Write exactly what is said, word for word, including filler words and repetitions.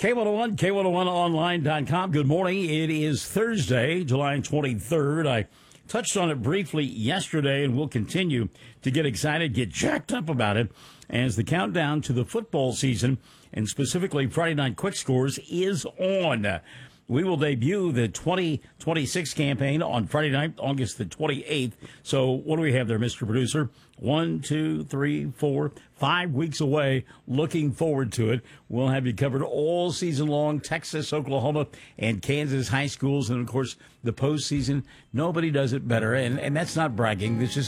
K one oh one, K one oh one online dot com. Good morning. It is Thursday, July twenty-third. I touched on it briefly yesterday, and we'll continue to get excited, get jacked up about it as the countdown to the football season, and specifically Friday Night Quick Scores, is on. We will debut the twenty twenty-six campaign on Friday night, August the twenty-eighth. So what do we have there, Mister Producer? One, two, three, four, five weeks away. Looking forward to it. We'll have you covered all season long, Texas, Oklahoma, and Kansas high schools. And, of course, the postseason. Nobody does it better. And, and that's not bragging. This is